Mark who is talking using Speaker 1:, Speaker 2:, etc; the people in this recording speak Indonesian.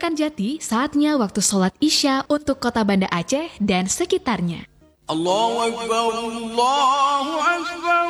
Speaker 1: rekan Jati, saatnya waktu sholat Isya untuk kota Banda Aceh dan sekitarnya.
Speaker 2: Allahu Akbar, Allahu Akbar.